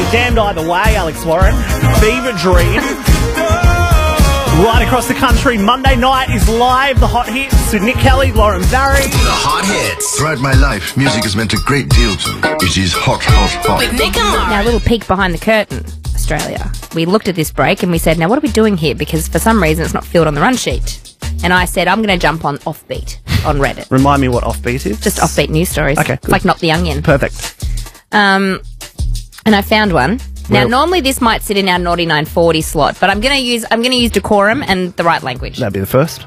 damned either way, Alex Warren. Fever Dream. Right across the country, Monday night is live. The Hot Hits with Nick Kelly, Lauren Barry. The Hot Hits. Throughout my life, music has meant a great deal to me. It is hot, hot, hot. With Nick and Lauren. Now, a little peek behind the curtain, Australia. We looked at this break and we said, now what are we doing here? Because for some reason it's not filled on the run sheet. And I said, I'm going to jump on Offbeat on Reddit. Remind me what Offbeat is? Just Offbeat news stories. Okay, It's like Not the Onion. Perfect. And I found one. Now, normally this might sit in our naughty 940 slot, but I'm going to use decorum and the right language. That'd be the first.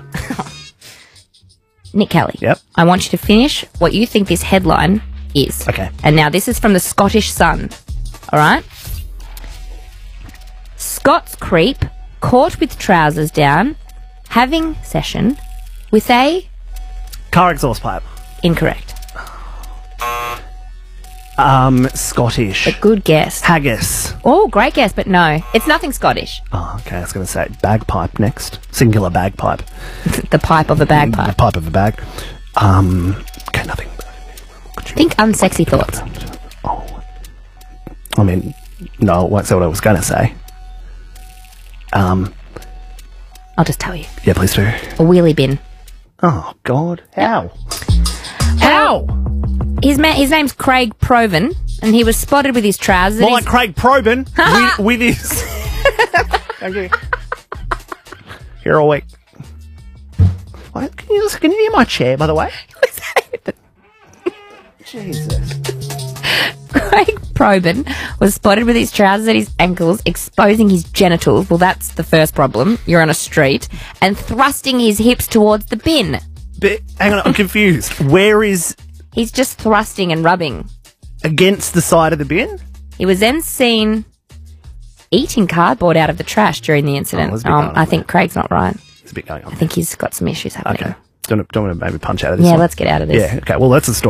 Nick Kelly. Yep. I want you to finish what you think this headline is. Okay. And now this is from the Scottish Sun. All right? Scots creep caught with trousers down having session with a... Car exhaust pipe. Incorrect. Scottish. A good guess. Haggis. Oh, great guess, but no. It's nothing Scottish. Oh, okay. I was going to say bagpipe next. Singular bagpipe. The pipe of a bagpipe. The pipe of a bag. Okay, nothing. Think unsexy thoughts. Oh. I mean, no, I won't say what I was going to say. I'll just tell you. Yeah, please do. A wheelie bin. Oh, God. How? How? His name's Craig Proven, and he was spotted with his trousers. More like Craig Probin with his... Thank you. Here all week. What? Can you hear my chair, by the way? Jesus. Craig Proben was spotted with his trousers at his ankles, exposing his genitals. Well, that's the first problem. You're on a street. And thrusting his hips towards the bin. But, hang on, I'm confused. Where is... He's just thrusting and rubbing. Against the side of the bin? He was then seen eating cardboard out of the trash during the incident. I think Craig's not right. There's a bit going on. I think he's got some issues happening. Okay. Don't want to maybe punch out of this Yeah, one? let's get out of this. Yeah, okay. Well, that's the story.